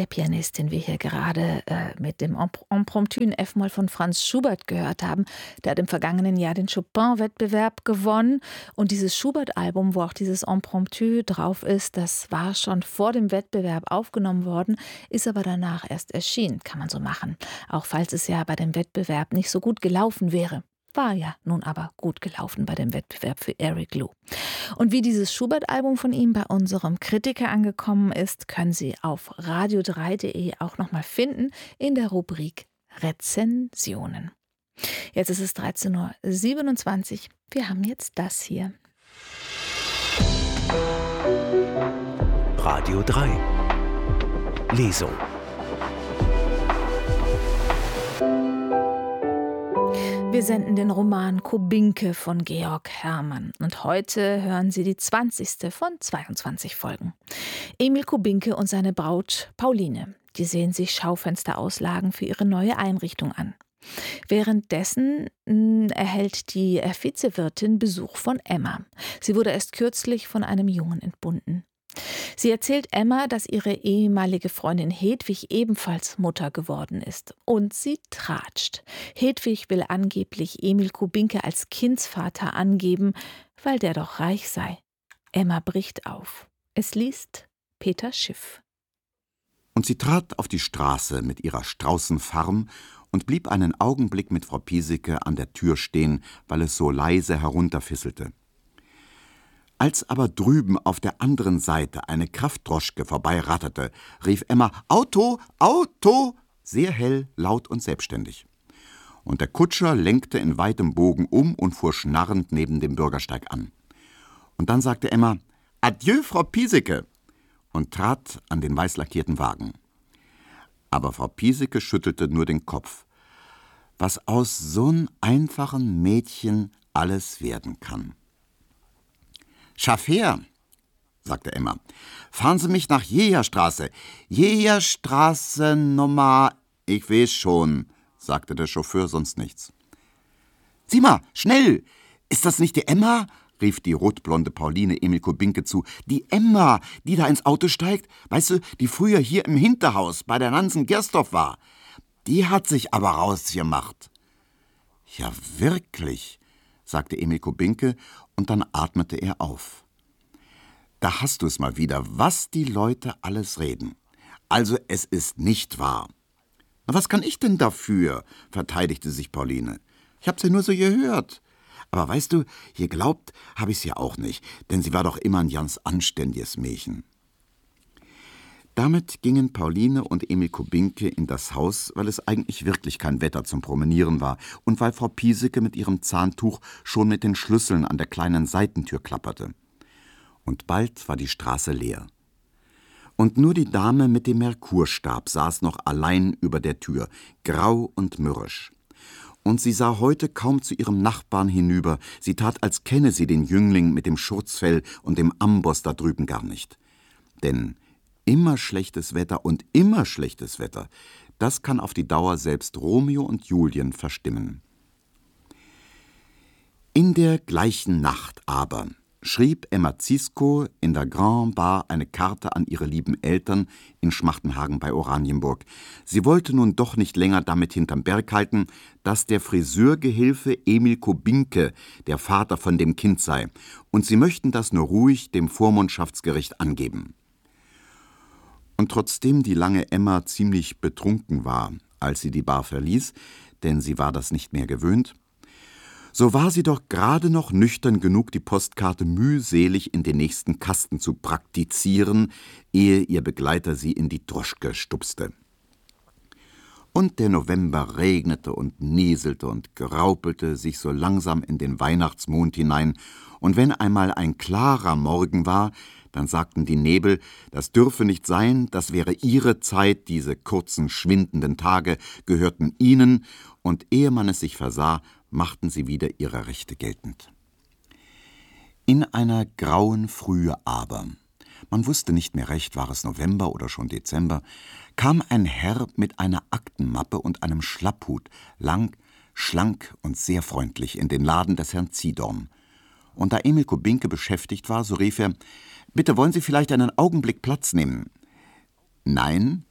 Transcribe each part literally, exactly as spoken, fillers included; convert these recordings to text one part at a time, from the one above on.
der Pianist, den wir hier gerade äh, mit dem Impromptu in F-Moll von Franz Schubert gehört haben, der hat im vergangenen Jahr den Chopin-Wettbewerb gewonnen. Und dieses Schubert-Album, wo auch dieses Impromptu drauf ist, das war schon vor dem Wettbewerb aufgenommen worden, ist aber danach erst erschienen. Kann man so machen. Auch falls es ja bei dem Wettbewerb nicht so gut gelaufen wäre. War ja nun aber gut gelaufen bei dem Wettbewerb für Eric Lou. Und wie dieses Schubert-Album von ihm bei unserem Kritiker angekommen ist, können Sie auf radio drei punkt de auch nochmal finden in der Rubrik Rezensionen. Jetzt ist es dreizehn Uhr siebenundzwanzig. Wir haben jetzt das hier. Radio drei. Lesung. Wir senden den Roman Kubinke von Georg Herrmann. Und heute hören Sie die zwanzigste von zweiundzwanzig Folgen. Emil Kubinke und seine Braut Pauline, die sehen sich Schaufensterauslagen für ihre neue Einrichtung an. Währenddessen mh, erhält die Vizewirtin Besuch von Emma. Sie wurde erst kürzlich von einem Jungen entbunden. Sie erzählt Emma, dass ihre ehemalige Freundin Hedwig ebenfalls Mutter geworden ist. Und sie tratscht. Hedwig will angeblich Emil Kubinke als Kindsvater angeben, weil der doch reich sei. Emma bricht auf. Es liest Peter Schiff. Und sie trat auf die Straße mit ihrer Straußenfarm und blieb einen Augenblick mit Frau Piesecke an der Tür stehen, weil es so leise herunterfisselte. Als aber drüben auf der anderen Seite eine Kraftdroschke vorbeiratterte, rief Emma »Auto, Auto«, sehr hell, laut und selbstständig. Und der Kutscher lenkte in weitem Bogen um und fuhr schnarrend neben dem Bürgersteig an. Und dann sagte Emma »Adieu, Frau Piesecke« und trat an den weißlackierten Wagen. Aber Frau Piesecke schüttelte nur den Kopf. Was aus so'n einfachen Mädchen alles werden kann. »Chauffeur«, sagte Emma, »fahren Sie mich nach Jeherstraße. Jeherstraße Nummer, ich weiß schon«, sagte der Chauffeur sonst nichts. »Sieh mal, schnell! Ist das nicht die Emma?« rief die rotblonde Pauline Emil Kubinke zu. »Die Emma, die da ins Auto steigt, weißt du, die früher hier im Hinterhaus bei der Nansen Gersdorf war. Die hat sich aber rausgemacht.« »Ja, wirklich«, sagte Emil Kubinke, und dann atmete er auf. »Da hast du es mal wieder, was die Leute alles reden. Also es ist nicht wahr.« »Na, was kann ich denn dafür?« verteidigte sich Pauline. »Ich hab's ja nur so gehört. Aber weißt du, geglaubt hab ich's ja auch nicht, denn sie war doch immer ein ganz anständiges Mädchen.« Damit gingen Pauline und Emil Kubinke in das Haus, weil es eigentlich wirklich kein Wetter zum Promenieren war und weil Frau Piesecke mit ihrem Zahntuch schon mit den Schlüsseln an der kleinen Seitentür klapperte. Und bald war die Straße leer. Und nur die Dame mit dem Merkurstab saß noch allein über der Tür, grau und mürrisch. Und sie sah heute kaum zu ihrem Nachbarn hinüber, sie tat, als kenne sie den Jüngling mit dem Schurzfell und dem Amboss da drüben gar nicht. Denn immer schlechtes Wetter und immer schlechtes Wetter, das kann auf die Dauer selbst Romeo und Julien verstimmen. In der gleichen Nacht aber schrieb Emma Zieskow in der Grand Bar eine Karte an ihre lieben Eltern in Schmachtenhagen bei Oranienburg. Sie wollte nun doch nicht länger damit hinterm Berg halten, dass der Friseurgehilfe Emil Kubinke der Vater von dem Kind sei, und sie möchten das nur ruhig dem Vormundschaftsgericht angeben. Und trotzdem die lange Emma ziemlich betrunken war, als sie die Bar verließ, denn sie war das nicht mehr gewöhnt, so war sie doch gerade noch nüchtern genug, die Postkarte mühselig in den nächsten Kasten zu praktizieren, ehe ihr Begleiter sie in die Droschke stupste. Und der November regnete und nieselte und graupelte sich so langsam in den Weihnachtsmond hinein, und wenn einmal ein klarer Morgen war, dann sagten die Nebel, das dürfe nicht sein, das wäre ihre Zeit, diese kurzen, schwindenden Tage gehörten ihnen, und ehe man es sich versah, machten sie wieder ihre Rechte geltend. In einer grauen Frühe aber, man wusste nicht mehr recht, war es November oder schon Dezember, kam ein Herr mit einer Aktenmappe und einem Schlapphut, lang, schlank und sehr freundlich, in den Laden des Herrn Ziedorn. Und da Emil Kubinke beschäftigt war, so rief er, »Bitte, wollen Sie vielleicht einen Augenblick Platz nehmen?« »Nein«,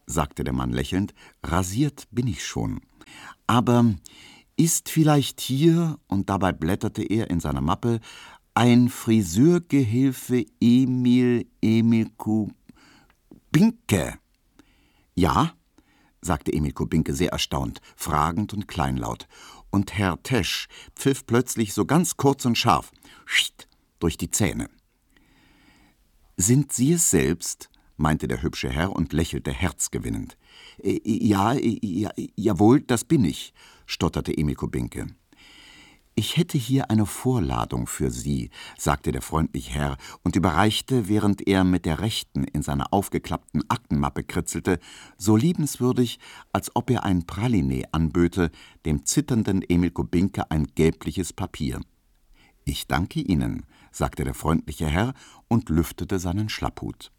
sagte der Mann lächelnd, »rasiert bin ich schon. Aber ist vielleicht hier«, und dabei blätterte er in seiner Mappe, »ein Friseurgehilfe Emil Emil Kubinke?« »Ja«, sagte Emil Kubinke sehr erstaunt, fragend und kleinlaut. Und Herr Tesch pfiff plötzlich so ganz kurz und scharf, scht, durch die Zähne. »Sind Sie es selbst?« meinte der hübsche Herr und lächelte herzgewinnend. »Ja, ja, jawohl, das bin ich«, stotterte Emil Kubinke. »Ich hätte hier eine Vorladung für Sie«, sagte der freundliche Herr und überreichte, während er mit der rechten in seiner aufgeklappten Aktenmappe kritzelte, so liebenswürdig, als ob er ein Pralinee anböte, dem zitternden Emil Kubinke ein gelbliches Papier. »Ich danke Ihnen«, sagte der freundliche Herr und lüftete seinen Schlapphut.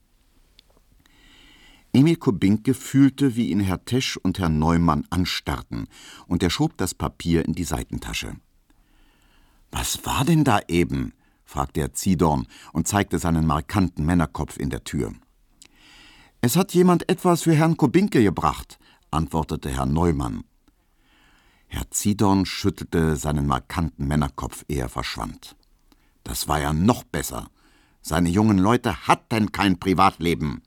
Emil Kubinke fühlte, wie ihn Herr Tesch und Herr Neumann anstarrten, und er schob das Papier in die Seitentasche. »Was war denn da eben?« fragte Herr Ziedorn und zeigte seinen markanten Männerkopf in der Tür. »Es hat jemand etwas für Herrn Kubinke gebracht«, antwortete Herr Neumann. Herr Ziedorn schüttelte seinen markanten Männerkopf, ehe er verschwand. Das war ja noch besser. Seine jungen Leute hatten kein Privatleben.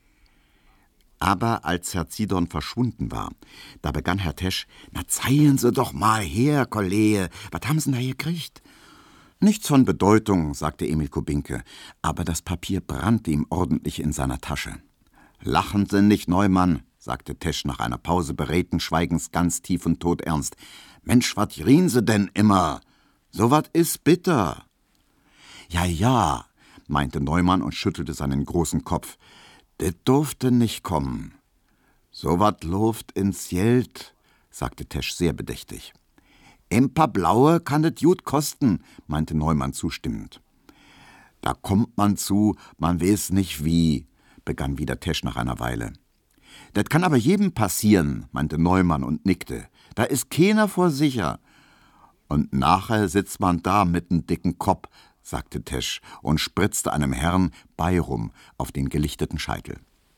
Aber als Herr Ziedorn verschwunden war, da begann Herr Tesch, »Na, zeilen Sie doch mal her, Kollege, was haben Sie denn da gekriegt?« »Nichts von Bedeutung«, sagte Emil Kubinke, aber das Papier brannte ihm ordentlich in seiner Tasche. »Lachen Sie nicht, Neumann«, sagte Tesch nach einer Pause beredten Schweigens ganz tief und todernst. »Mensch, wat rien Sie denn immer? So wat is bitter.« »Ja, ja«, meinte Neumann und schüttelte seinen großen Kopf. »Det durfte nicht kommen.« »So wat loft ins Geld«, sagte Tesch sehr bedächtig. »Ein paar Blaue kann det gut kosten«, meinte Neumann zustimmend. »Da kommt man zu, man weiß nicht wie«, begann wieder Tesch nach einer Weile. »Das kann aber jedem passieren«, meinte Neumann und nickte. »Da ist keiner vor sicher.« »Und nachher sitzt man da mit nem dicken Kopf«, sagte Tesch und spritzte einem Herrn Beirum auf den gelichteten Scheitel.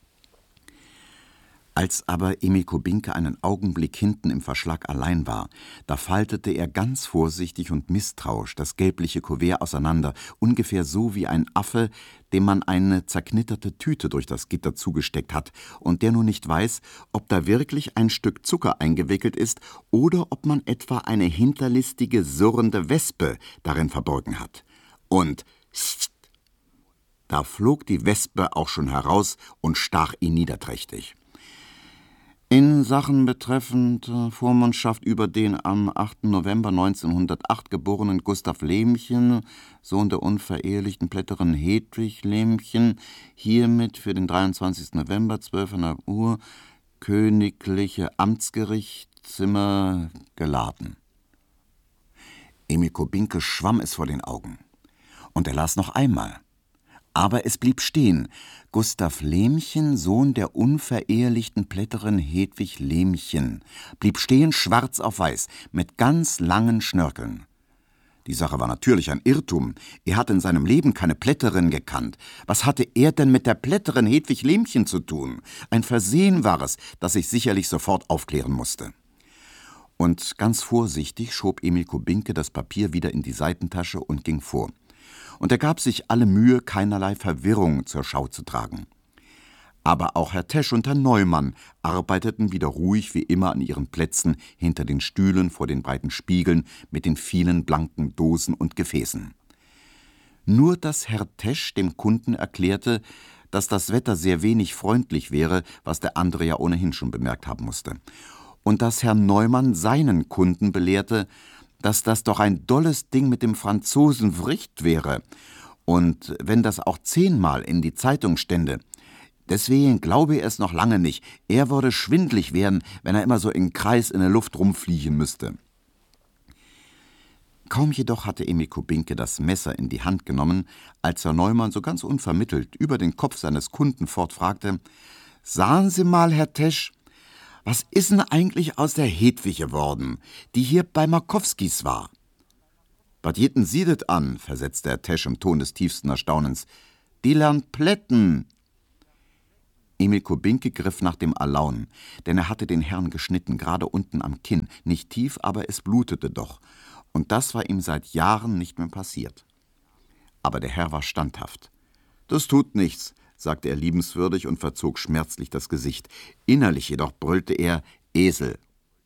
Als aber Emil Kubinke einen Augenblick hinten im Verschlag allein war, da faltete er ganz vorsichtig und misstrauisch das gelbliche Kuvert auseinander, ungefähr so wie ein Affe, dem man eine zerknitterte Tüte durch das Gitter zugesteckt hat und der nun nicht weiß, ob da wirklich ein Stück Zucker eingewickelt ist oder ob man etwa eine hinterlistige, surrende Wespe darin verborgen hat. Und st, da flog die Wespe auch schon heraus und stach ihn niederträchtig. In Sachen betreffend äh, Vormundschaft über den am achten November neunzehnhundertacht geborenen Gustav Lehmchen, Sohn der unverehelichten Plätterin Hedwig Lehmchen, hiermit für den dreiundzwanzigsten November, zwölf Uhr, Königliche Amtsgerichtszimmer geladen. Emil Kubinke schwamm es vor den Augen. Und er las noch einmal. Aber es blieb stehen. Gustav Lehmchen, Sohn der unverehelichten Plätterin Hedwig Lehmchen, blieb stehen, schwarz auf weiß, mit ganz langen Schnörkeln. Die Sache war natürlich ein Irrtum. Er hatte in seinem Leben keine Plätterin gekannt. Was hatte er denn mit der Plätterin Hedwig Lehmchen zu tun? Ein Versehen war es, das sich sicherlich sofort aufklären musste. Und ganz vorsichtig schob Emil Kubinke das Papier wieder in die Seitentasche und ging vor. Und er gab sich alle Mühe, keinerlei Verwirrung zur Schau zu tragen. Aber auch Herr Tesch und Herr Neumann arbeiteten wieder ruhig wie immer an ihren Plätzen hinter den Stühlen vor den breiten Spiegeln mit den vielen blanken Dosen und Gefäßen. Nur dass Herr Tesch dem Kunden erklärte, dass das Wetter sehr wenig freundlich wäre, was der andere ja ohnehin schon bemerkt haben musste. Und dass Herr Neumann seinen Kunden belehrte, dass das doch ein dolles Ding mit dem Franzosen Vricht wäre. Und wenn das auch zehnmal in die Zeitung stände, deswegen glaube er es noch lange nicht. Er würde schwindlig werden, wenn er immer so im Kreis in der Luft rumfliegen müsste. Kaum jedoch hatte Emil Kubinke das Messer in die Hand genommen, als Herr Neumann so ganz unvermittelt über den Kopf seines Kunden fortfragte: »Sagen Sie mal, Herr Tesch, was ist denn eigentlich aus der Hedwig geworden, die hier bei Markowskis war?« »Was jeten Sie det an?«, versetzte Herr Tesch im Ton des tiefsten Erstaunens. »Die lernt Plätten.« Emil Emil Kubinke griff nach dem Alaun, denn er hatte den Herrn geschnitten, gerade unten am Kinn. Nicht tief, aber es blutete doch. Und das war ihm seit Jahren nicht mehr passiert. Aber der Herr war standhaft. »Das tut nichts«, sagte er liebenswürdig und verzog schmerzlich das Gesicht. Innerlich jedoch brüllte er »Esel«.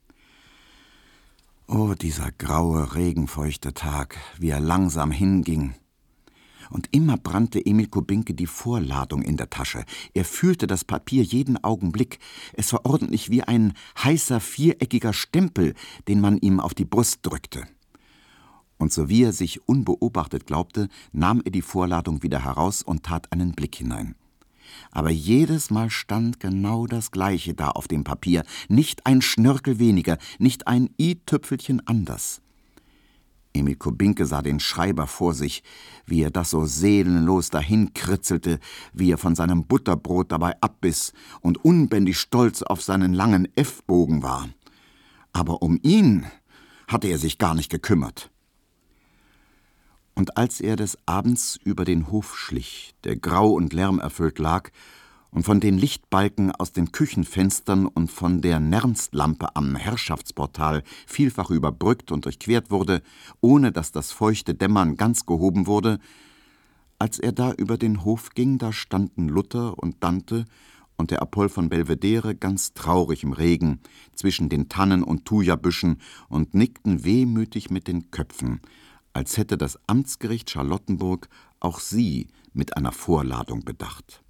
Oh, dieser graue, regenfeuchte Tag, wie er langsam hinging. Und immer brannte Emil Kubinke die Vorladung in der Tasche. Er fühlte das Papier jeden Augenblick. Es war ordentlich wie ein heißer, viereckiger Stempel, den man ihm auf die Brust drückte. Und so wie er sich unbeobachtet glaubte, nahm er die Vorladung wieder heraus und tat einen Blick hinein. Aber jedes Mal stand genau das Gleiche da auf dem Papier, nicht ein Schnörkel weniger, nicht ein i-Tüpfelchen anders. Emil Kubinke sah den Schreiber vor sich, wie er das so seelenlos dahinkritzelte, wie er von seinem Butterbrot dabei abbiss und unbändig stolz auf seinen langen F-Bogen war. Aber um ihn hatte er sich gar nicht gekümmert. Und als er des Abends über den Hof schlich, der grau und lärmerfüllt lag, und von den Lichtbalken aus den Küchenfenstern und von der Nernstlampe am Herrschaftsportal vielfach überbrückt und durchquert wurde, ohne dass das feuchte Dämmern ganz gehoben wurde, als er da über den Hof ging, da standen Luther und Dante und der Apoll von Belvedere ganz traurig im Regen zwischen den Tannen- und Thujabüschen und nickten wehmütig mit den Köpfen, als hätte das Amtsgericht Charlottenburg auch sie mit einer Vorladung bedacht.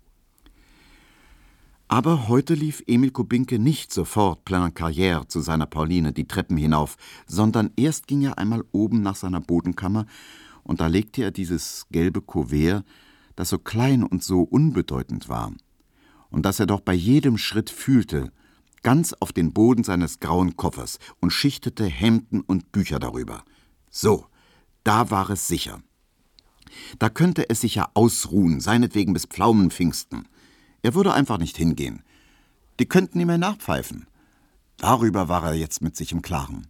Aber heute lief Emil Kubinke nicht sofort plein carrière zu seiner Pauline die Treppen hinauf, sondern erst ging er einmal oben nach seiner Bodenkammer, und da legte er dieses gelbe Kuvert, das so klein und so unbedeutend war, und das er doch bei jedem Schritt fühlte, ganz auf den Boden seines grauen Koffers und schichtete Hemden und Bücher darüber. So, da war es sicher. Da könnte es sich ja ausruhen, seinetwegen bis Pflaumenpfingsten. Er würde einfach nicht hingehen. Die könnten ihm ja nachpfeifen. Darüber war er jetzt mit sich im Klaren.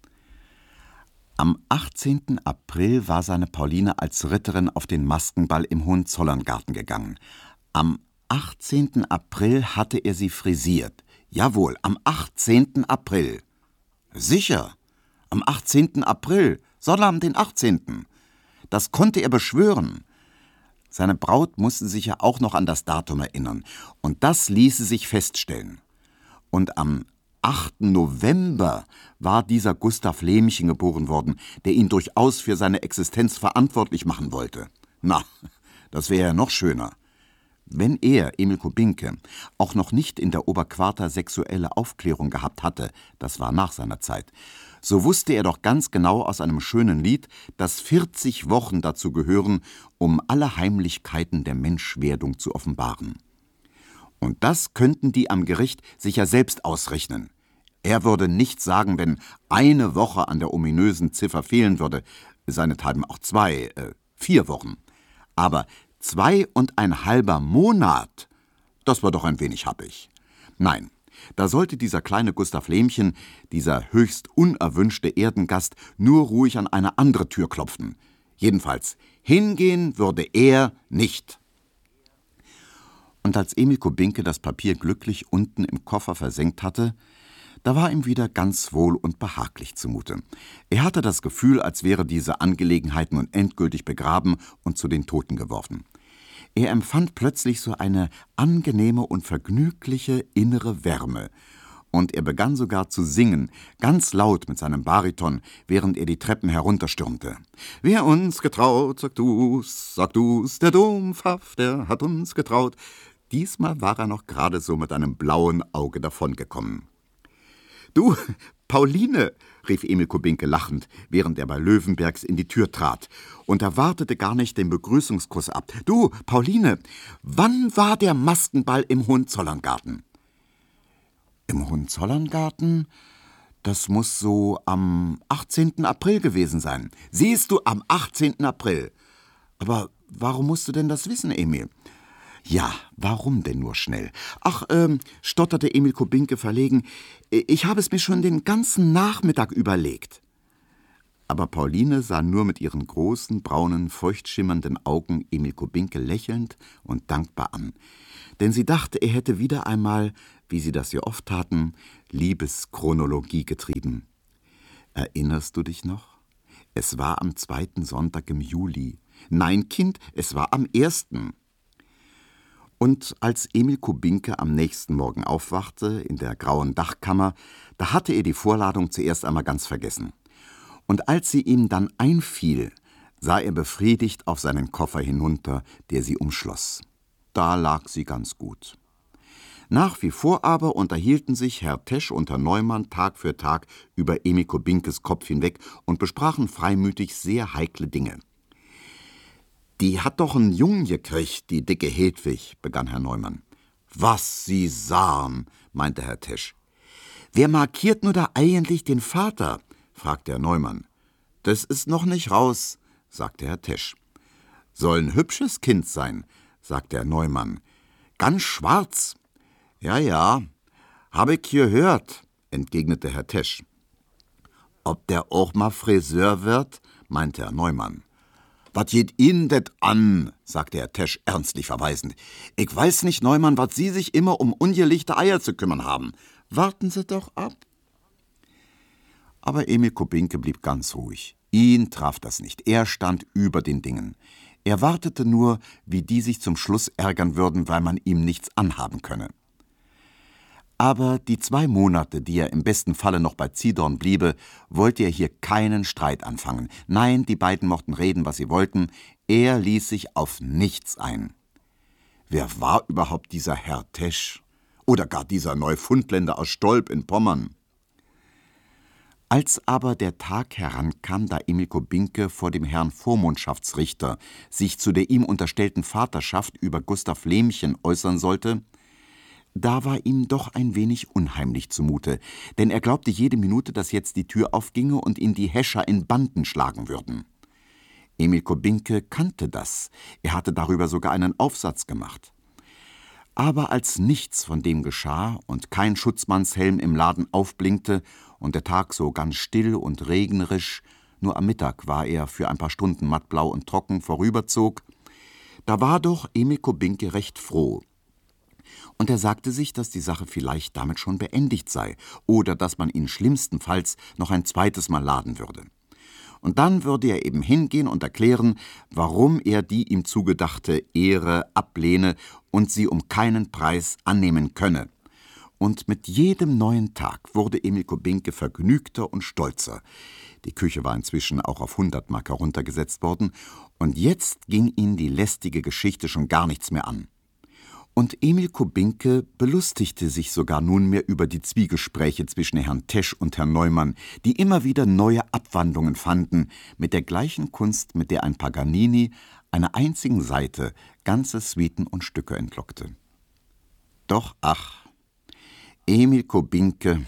Am achtzehnten April war seine Pauline als Ritterin auf den Maskenball im Hohenzollerngarten gegangen. Am achtzehnten April hatte er sie frisiert. Jawohl, am achtzehnten April. Sicher, am achtzehnten April, sondern den achtzehnten Das konnte er beschwören. Seine Braut musste sich ja auch noch an das Datum erinnern, und das ließe sich feststellen. Und am achten November war dieser Gustav Lämmchen geboren worden, der ihn durchaus für seine Existenz verantwortlich machen wollte. Na, das wäre ja noch schöner. Wenn er, Emil Kubinke, auch noch nicht in der Oberquarta sexuelle Aufklärung gehabt hatte, das war nach seiner Zeit, so wusste er doch ganz genau aus einem schönen Lied, dass vierzig Wochen dazu gehören, um alle Heimlichkeiten der Menschwerdung zu offenbaren. Und das könnten die am Gericht sich ja selbst ausrechnen. Er würde nicht sagen, wenn eine Woche an der ominösen Ziffer fehlen würde, seinethalben auch zwei, äh, vier Wochen. Aber zwei und ein halber Monat, das war doch ein wenig happig. Nein, da sollte dieser kleine Gustav Lämmchen, dieser höchst unerwünschte Erdengast, nur ruhig an eine andere Tür klopfen. Jedenfalls, hingehen würde er nicht. Und als Emil Kubinke das Papier glücklich unten im Koffer versenkt hatte, da war ihm wieder ganz wohl und behaglich zumute. Er hatte das Gefühl, als wäre diese Angelegenheit nun endgültig begraben und zu den Toten geworfen. Er empfand plötzlich so eine angenehme und vergnügliche innere Wärme. Und er begann sogar zu singen, ganz laut mit seinem Bariton, während er die Treppen herunterstürmte. »Wer uns getraut, sag du's, sag du's, der Dompfaff, der hat uns getraut.« Diesmal war er noch gerade so mit einem blauen Auge davongekommen. »Du, Pauline«, rief Emil Kubinke lachend, während er bei Löwenbergs in die Tür trat, und er wartete gar nicht den Begrüßungskuss ab. »Du, Pauline, wann war der Maskenball im Hohenzollerngarten?« »Im Hohenzollerngarten? Das muss so am achtzehnten April gewesen sein.« »Siehst du, am achtzehnten April. Aber warum musst du denn das wissen, Emil?« »Ja, warum denn nur schnell? Ach, ähm, stotterte Emil Kubinke verlegen, ich habe es mir schon den ganzen Nachmittag überlegt.« Aber Pauline sah nur mit ihren großen, braunen, feuchtschimmernden Augen Emil Kubinke lächelnd und dankbar an. Denn sie dachte, er hätte wieder einmal, wie sie das ja oft taten, Liebeschronologie getrieben. Erinnerst du dich noch? Es war am zweiten Sonntag im Juli. Nein, Kind, es war am ersten. Und als Emil Kubinke am nächsten Morgen aufwachte, in der grauen Dachkammer, da hatte er die Vorladung zuerst einmal ganz vergessen. Und als sie ihm dann einfiel, sah er befriedigt auf seinen Koffer hinunter, der sie umschloss. Da lag sie ganz gut. Nach wie vor aber unterhielten sich Herr Tesch und Herr Neumann Tag für Tag über Emil Kubinkes Kopf hinweg und besprachen freimütig sehr heikle Dinge. »Die hat doch einen Jungen gekriegt, die dicke Hedwig«, begann Herr Neumann. »Was Sie sahen«, meinte Herr Tesch. »Wer markiert nur da eigentlich den Vater?«, fragte Herr Neumann. »Das ist noch nicht raus«, sagte Herr Tesch. »Soll ein hübsches Kind sein«, sagte Herr Neumann. »Ganz schwarz.« »Ja, ja, habe ich gehört«, entgegnete Herr Tesch. »Ob der auch mal Friseur wird?«, meinte Herr Neumann. »Was geht Ihnen det an?«, sagte Herr Tesch ernstlich verweisend. »Ich weiß nicht, Neumann, was Sie sich immer um ungelichte Eier zu kümmern haben. Warten Sie doch ab.« Aber Emil Kubinke blieb ganz ruhig. Ihn traf das nicht. Er stand über den Dingen. Er wartete nur, wie die sich zum Schluss ärgern würden, weil man ihm nichts anhaben könne. Aber die zwei Monate, die er im besten Falle noch bei Zidorn bliebe, wollte er hier keinen Streit anfangen. Nein, die beiden mochten reden, was sie wollten. Er ließ sich auf nichts ein. Wer war überhaupt dieser Herr Tesch? Oder gar dieser Neufundländer aus Stolp in Pommern? Als aber der Tag herankam, da Emil Kubinke vor dem Herrn Vormundschaftsrichter sich zu der ihm unterstellten Vaterschaft über Gustav Lämmchen äußern sollte, da war ihm doch ein wenig unheimlich zumute, denn er glaubte jede Minute, dass jetzt die Tür aufginge und ihn die Häscher in Banden schlagen würden. Emil Kubinke kannte das, er hatte darüber sogar einen Aufsatz gemacht. Aber als nichts von dem geschah und kein Schutzmannshelm im Laden aufblinkte und der Tag so ganz still und regnerisch, nur am Mittag war er für ein paar Stunden mattblau und trocken vorüberzog, da war doch Emil Kubinke recht froh. Und er sagte sich, dass die Sache vielleicht damit schon beendigt sei oder dass man ihn schlimmstenfalls noch ein zweites Mal laden würde. Und dann würde er eben hingehen und erklären, warum er die ihm zugedachte Ehre ablehne und sie um keinen Preis annehmen könne. Und mit jedem neuen Tag wurde Emil Kubinke vergnügter und stolzer. Die Küche war inzwischen auch auf hundert Mark heruntergesetzt worden, und jetzt ging ihn die lästige Geschichte schon gar nichts mehr an. Und Emil Kubinke belustigte sich sogar nunmehr über die Zwiegespräche zwischen Herrn Tesch und Herrn Neumann, die immer wieder neue Abwandlungen fanden, mit der gleichen Kunst, mit der ein Paganini einer einzigen Seite ganze Suiten und Stücke entlockte. Doch ach, Emil Kubinke,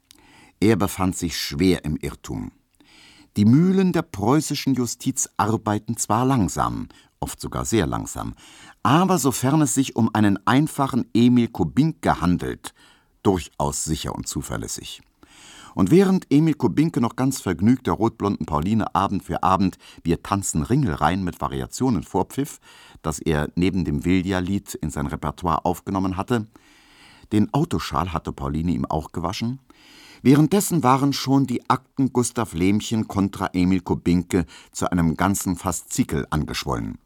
er befand sich schwer im Irrtum. Die Mühlen der preußischen Justiz arbeiten zwar langsam, oft sogar sehr langsam, aber sofern es sich um einen einfachen Emil Kubinke handelt, durchaus sicher und zuverlässig. Und während Emil Kubinke noch ganz vergnügt der rotblonden Pauline Abend für Abend Wir tanzen Ringelreihen mit Variationen vorpfiff, das er neben dem Vilja-Lied in sein Repertoire aufgenommen hatte, den Autoschal hatte Pauline ihm auch gewaschen, währenddessen waren schon die Akten Gustav Lämmchen kontra Emil Kubinke zu einem ganzen Faszikel angeschwollen.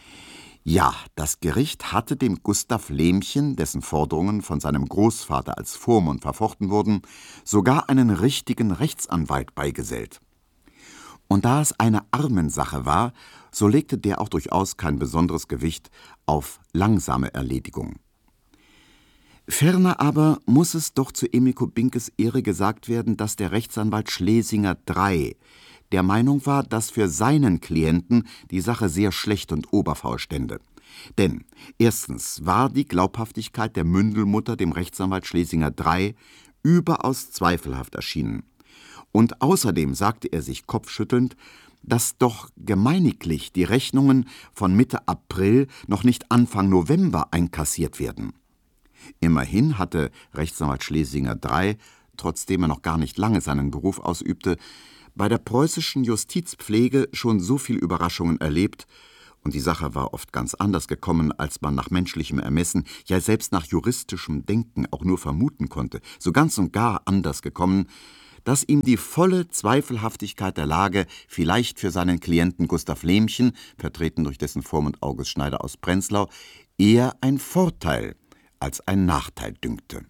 Ja, das Gericht hatte dem Gustav Lämmchen, dessen Forderungen von seinem Großvater als Vormund verfochten wurden, sogar einen richtigen Rechtsanwalt beigesellt. Und da es eine Armensache war, so legte der auch durchaus kein besonderes Gewicht auf langsame Erledigung. Ferner aber muss es doch zu Emil Kubinkes Ehre gesagt werden, dass der Rechtsanwalt Schlesinger drei der Meinung war, dass für seinen Klienten die Sache sehr schlecht und oberfaul stände. Denn erstens war die Glaubhaftigkeit der Mündelmutter dem Rechtsanwalt Schlesinger drei überaus zweifelhaft erschienen. Und außerdem sagte er sich kopfschüttelnd, dass doch gemeiniglich die Rechnungen von Mitte April noch nicht Anfang November einkassiert werden. Immerhin hatte Rechtsanwalt Schlesinger drei, trotzdem er noch gar nicht lange seinen Beruf ausübte, bei der preußischen Justizpflege schon so viel Überraschungen erlebt, und die Sache war oft ganz anders gekommen, als man nach menschlichem Ermessen, ja selbst nach juristischem Denken auch nur vermuten konnte, so ganz und gar anders gekommen, dass ihm die volle Zweifelhaftigkeit der Lage vielleicht für seinen Klienten Gustav Lämmchen, vertreten durch dessen Vormund August Schneider aus Prenzlau, eher ein Vorteil als ein Nachteil dünkte.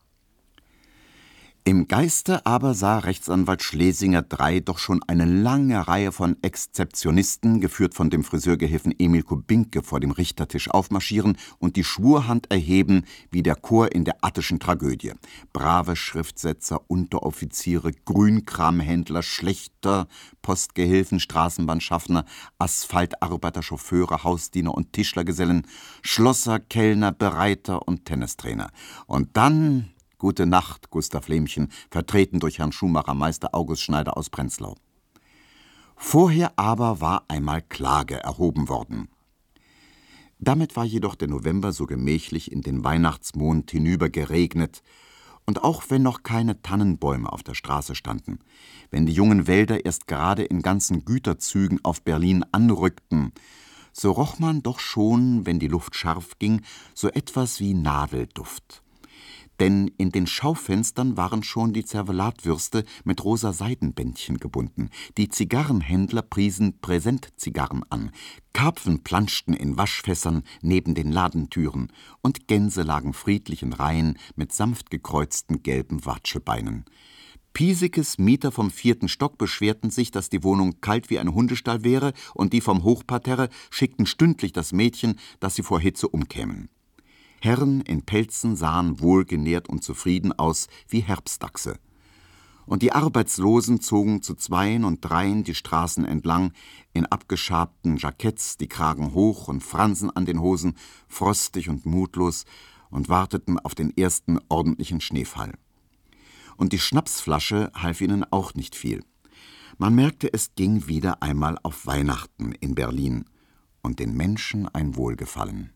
Im Geiste aber sah Rechtsanwalt Schlesinger drei doch schon eine lange Reihe von Exzeptionisten, geführt von dem Friseurgehilfen Emil Kubinke, vor dem Richtertisch aufmarschieren und die Schwurhand erheben wie der Chor in der attischen Tragödie. Brave Schriftsetzer, Unteroffiziere, Grünkramhändler, Schlächter, Postgehilfen, Straßenbahnschaffner, Asphaltarbeiter, Chauffeure, Hausdiener und Tischlergesellen, Schlosser, Kellner, Bereiter und Tennistrainer. Und dann Gute Nacht, Gustav Lämmchen, vertreten durch Herrn Schuhmachermeister August Schneider aus Prenzlau. Vorher aber war einmal Klage erhoben worden. Damit war jedoch der November so gemächlich in den Weihnachtsmond hinüber geregnet, und auch wenn noch keine Tannenbäume auf der Straße standen, wenn die jungen Wälder erst gerade in ganzen Güterzügen auf Berlin anrückten, so roch man doch schon, wenn die Luft scharf ging, so etwas wie Nadelduft. Denn in den Schaufenstern waren schon die Zervelatwürste mit rosa Seidenbändchen gebunden, die Zigarrenhändler priesen Präsentzigarren an, Karpfen planschten in Waschfässern neben den Ladentüren und Gänse lagen friedlich in Reihen mit sanft gekreuzten gelben Watschelbeinen. Piesikes Mieter vom vierten Stock beschwerten sich, dass die Wohnung kalt wie ein Hundestall wäre, und die vom Hochparterre schickten stündlich das Mädchen, dass sie vor Hitze umkämen. Herren in Pelzen sahen wohlgenährt und zufrieden aus wie Herbstdachse. Und die Arbeitslosen zogen zu Zweien und Dreien die Straßen entlang, in abgeschabten Jacketts, die Kragen hoch und Fransen an den Hosen, frostig und mutlos, und warteten auf den ersten ordentlichen Schneefall. Und die Schnapsflasche half ihnen auch nicht viel. Man merkte, es ging wieder einmal auf Weihnachten in Berlin und den Menschen ein Wohlgefallen.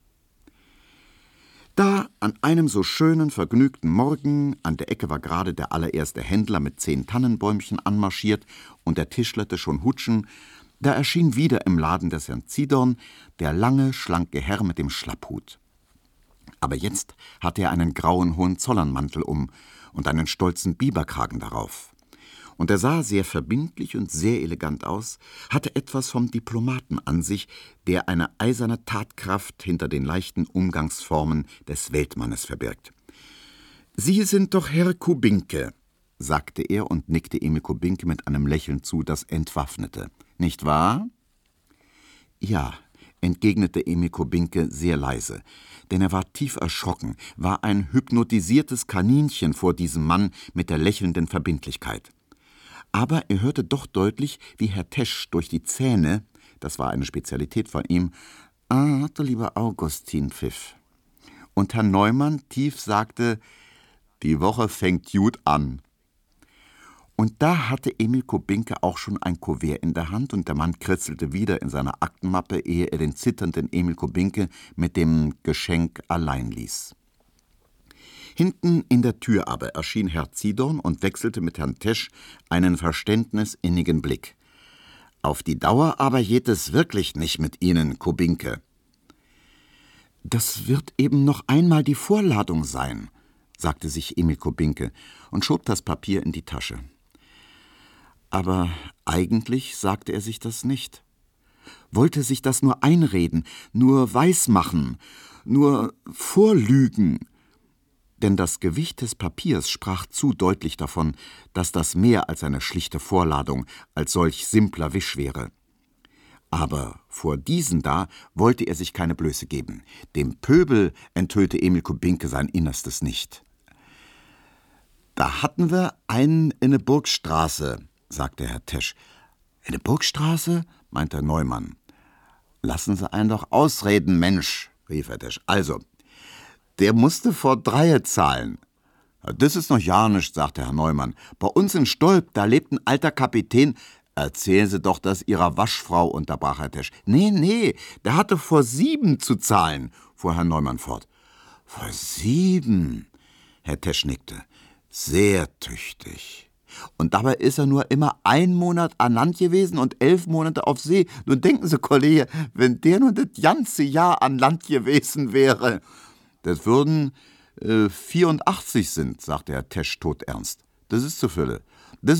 Da an einem so schönen, vergnügten Morgen, an der Ecke war gerade der allererste Händler mit zehn Tannenbäumchen anmarschiert und der Tischlerte schon Hutschen, da erschien wieder im Laden des Herrn Zidorn der lange, schlanke Herr mit dem Schlapphut. Aber jetzt hatte er einen grauen Hohenzollernmantel um und einen stolzen Biberkragen darauf. Und er sah sehr verbindlich und sehr elegant aus, hatte etwas vom Diplomaten an sich, der eine eiserne Tatkraft hinter den leichten Umgangsformen des Weltmannes verbirgt. »Sie sind doch Herr Kubinke«, sagte er und nickte Emil Kubinke mit einem Lächeln zu, das entwaffnete. »Nicht wahr?« »Ja«, entgegnete Emil Kubinke sehr leise, denn er war tief erschrocken, war ein hypnotisiertes Kaninchen vor diesem Mann mit der lächelnden Verbindlichkeit. Aber er hörte doch deutlich, wie Herr Tesch durch die Zähne, das war eine Spezialität von ihm, »Ah, du lieber Augustin«, pfiff. Und Herr Neumann tief sagte, »Die Woche fängt gut an.« Und da hatte Emil Kubinke auch schon ein Kuvert in der Hand, und der Mann kritzelte wieder in seiner Aktenmappe, ehe er den zitternden Emil Kubinke mit dem Geschenk allein ließ. Hinten in der Tür aber erschien Herr Zidorn und wechselte mit Herrn Tesch einen verständnisinnigen Blick. »Auf die Dauer aber geht es wirklich nicht mit Ihnen, Kubinke.« »Das wird eben noch einmal die Vorladung sein«, sagte sich Emil Kubinke und schob das Papier in die Tasche. Aber eigentlich sagte er sich das nicht. Wollte sich das nur einreden, nur weismachen, nur vorlügen. Denn das Gewicht des Papiers sprach zu deutlich davon, dass das mehr als eine schlichte Vorladung, als solch simpler Wisch wäre. Aber vor diesen da wollte er sich keine Blöße geben. Dem Pöbel enthüllte Emil Kubinke sein Innerstes nicht. »Da hatten wir einen in der Burgstraße«, sagte Herr Tesch. »In der Burgstraße?« meinte Herr Neumann. »Lassen Sie einen doch ausreden, Mensch«, rief Herr Tesch. »Also, der musste vor Dreie zahlen.« »Das ist noch ja nichts«, sagte Herr Neumann. »Bei uns in Stolp, da lebt ein alter Kapitän.« »Erzählen Sie doch das Ihrer Waschfrau«, unterbrach Herr Tesch. »Nee, nee, der hatte vor sieben zu zahlen«, fuhr Herr Neumann fort. »Vor sieben?« Herr Tesch nickte. »Sehr tüchtig. Und dabei ist er nur immer ein Monat an Land gewesen und elf Monate auf See. Nun denken Sie, Kollege, wenn der nun das ganze Jahr an Land gewesen wäre. Das würden äh, vierundachtzig sind, sagte Herr Tesch todernst. Das ist zu Fülle.